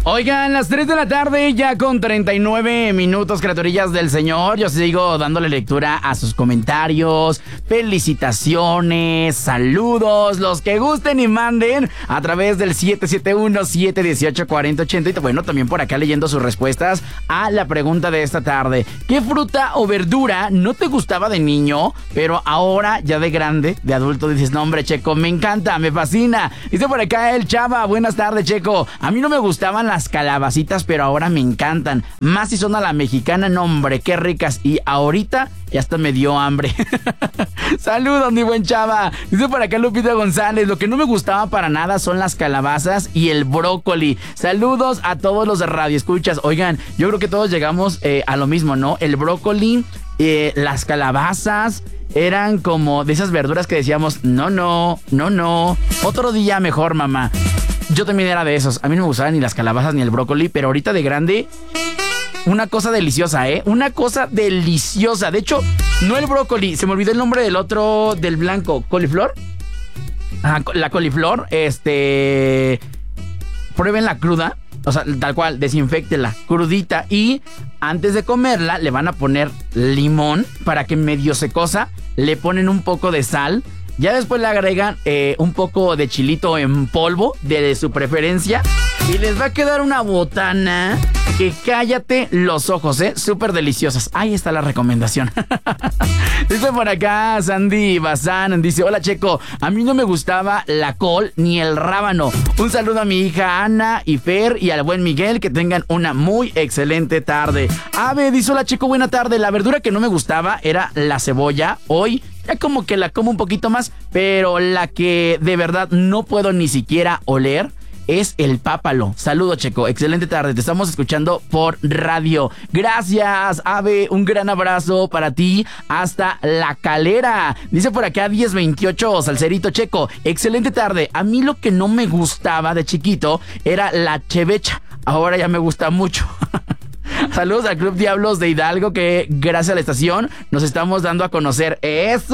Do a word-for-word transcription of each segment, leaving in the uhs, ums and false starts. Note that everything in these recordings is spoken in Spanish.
Oigan, las tres de la tarde, ya con treinta y nueve minutos, criaturillas del Señor. Yo sigo dándole lectura a sus comentarios, felicitaciones, saludos, los que gusten y manden a través del siete siete uno, siete uno ocho, cuatro cero ocho cero. Y bueno, también por acá leyendo sus respuestas a la pregunta de esta tarde. ¿Qué fruta o verdura no te gustaba de niño, pero ahora ya de grande, de adulto, dices, no hombre, Checo, me encanta, me fascina? Dice por acá el Chava, buenas tardes, Checo. A mí no me gustaban las calabacitas, pero ahora me encantan. Más si son a la mexicana, no hombre, qué ricas. Y ahorita ya hasta me dio hambre. Saludos, mi buen Chava. Dice por acá Lupita González, lo que no me gustaba para nada son las calabazas y el brócoli. Saludos a todos los de Radio Escuchas. Oigan, yo creo que todos llegamos eh, a lo mismo, ¿no? El brócoli, eh, las calabazas eran como de esas verduras que decíamos, no, no, no, no, otro día mejor, mamá. Yo también era de esos. A mí no me gustaban ni las calabazas ni el brócoli, pero ahorita de grande, una cosa deliciosa, ¿eh? Una cosa deliciosa. De hecho, no el brócoli, se me olvidó el nombre del otro, del blanco. ¿Coliflor? Ah, la coliflor, este... Prueben la cruda, o sea, tal cual, desinféctela, crudita. Y antes de comerla, le van a poner limón para que medio se cosa. Le ponen un poco de sal. Ya después le agregan eh, un poco de chilito en polvo, de su preferencia. Y les va a quedar una botana que cállate los ojos, ¿eh? Súper deliciosas. Ahí está la recomendación. Dice por acá Sandy Bazán, dice, hola Checo, a mí no me gustaba la col ni el rábano. Un saludo a mi hija Ana y Fer y al buen Miguel, que tengan una muy excelente tarde. Ave dice, hola Checo, buena tarde. La verdura que no me gustaba era la cebolla. Hoy ya como que la como un poquito más, pero la que de verdad no puedo ni siquiera oler es el pápalo. Saludos, Checo. Excelente tarde. Te estamos escuchando por radio. Gracias, Ave. Un gran abrazo para ti hasta La Calera. Dice por acá diez veintiocho, Salcerito Checo. Excelente tarde. A mí lo que no me gustaba de chiquito era la chevecha. Ahora ya me gusta mucho. Saludos al Club Diablos de Hidalgo, que gracias a la estación nos estamos dando a conocer. ¡Eso!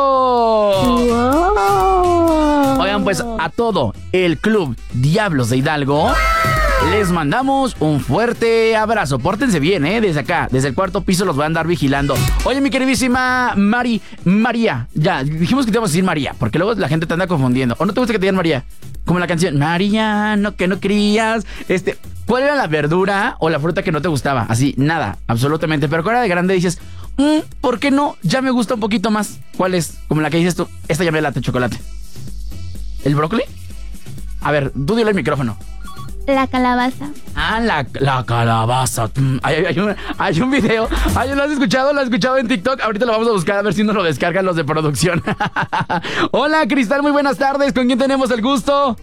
Wow. Oigan, pues a todo el Club Diablos de Hidalgo les mandamos un fuerte abrazo. Pórtense bien, ¿eh? Desde acá, desde el cuarto piso los van a andar vigilando. Oye, mi queridísima Mari, María. Ya, dijimos que te íbamos a decir María, porque luego la gente te anda confundiendo. ¿O no te gusta que te digan María? Como la canción, María, no que no querías. Este, ¿cuál era la verdura o la fruta que no te gustaba? Así, nada, absolutamente. Pero ahora de grande dices, mmm, ¿por qué no? Ya me gusta un poquito más. ¿Cuál es? Como la que dices tú, esta ya me late chocolate. ¿El brócoli? A ver, tú dile el micrófono. La calabaza. Ah, la, la calabaza. Hay, hay, hay, un, hay un video. Ay, ¿lo has escuchado? ¿Lo has escuchado en TikTok? Ahorita lo vamos a buscar a ver si nos lo descargan los de producción. Hola, Cristal, muy buenas tardes. ¿Con quién tenemos el gusto?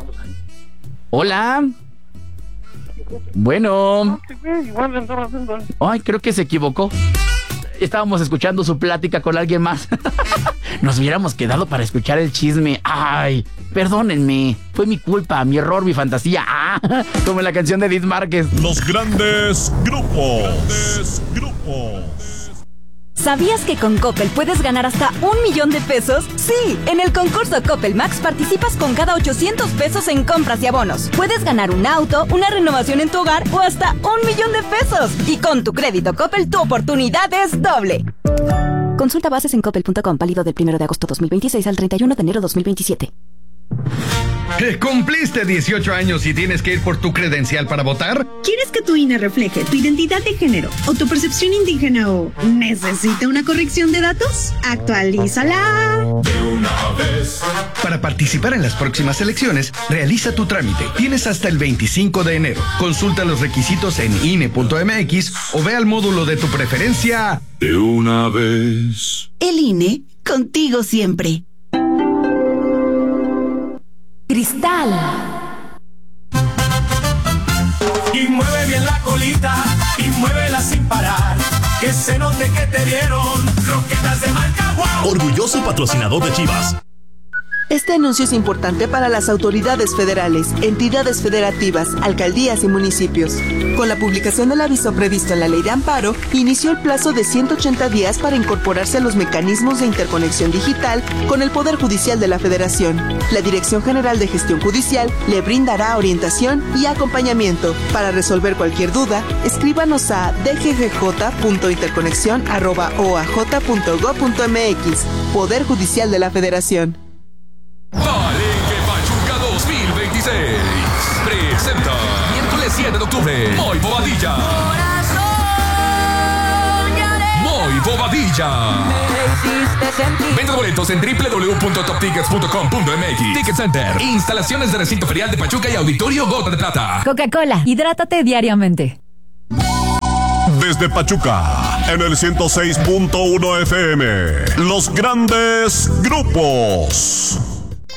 Hola. Bueno. Ay, creo que se equivocó. Estábamos escuchando su plática con alguien más. Nos hubiéramos quedado para escuchar el chisme. Ay, perdónenme. Fue mi culpa, mi error, mi fantasía. Ah, como en la canción de Edith Márquez. Los grandes grupos. Grandes grupos. ¿Sabías que con Coppel puedes ganar hasta un millón de pesos? Sí, en el concurso Coppel Max participas con cada ochocientos pesos en compras y abonos. Puedes ganar un auto, una renovación en tu hogar o hasta un millón de pesos. Y con tu crédito Coppel, tu oportunidad es doble. Consulta bases en coppel punto com, válido del primero de agosto dos mil veintiséis al treinta y uno de enero dos mil veintisiete. ¿Cumpliste dieciocho años y tienes que ir por tu credencial para votar? ¿Quieres que tu I N E refleje tu identidad de género o tu percepción indígena o necesita una corrección de datos? ¡Actualízala! De una vez. Para participar en las próximas elecciones, realiza tu trámite. Tienes hasta el veinticinco de enero. Consulta los requisitos en I N E punto M X o ve al módulo de tu preferencia. De una vez. El I N E, contigo siempre. Cristal. Y mueve bien la colita y muévela sin parar. Que se note que te dieron croquetas de marca Wow. Orgulloso patrocinador de Chivas. Este anuncio es importante para las autoridades federales, entidades federativas, alcaldías y municipios. Con la publicación del aviso previsto en la Ley de Amparo, inició el plazo de ciento ochenta días para incorporarse a los mecanismos de interconexión digital con el Poder Judicial de la Federación. La Dirección General de Gestión Judicial le brindará orientación y acompañamiento. Para resolver cualquier duda, escríbanos a d g g j punto interconexión arroba o a j punto gob punto m x. Poder Judicial de la Federación. Palenque Pachuca dos mil veintiséis presenta miércoles siete de octubre Moy Bobadilla. Moy Bobadilla. Venta de boletos en doble u doble u doble u punto top tickets punto com punto m x. Ticket Center. Instalaciones de recinto ferial de Pachuca y Auditorio Gota de Plata. Coca-Cola, hidrátate diariamente. Desde Pachuca, en el ciento seis punto uno F M, los grandes grupos.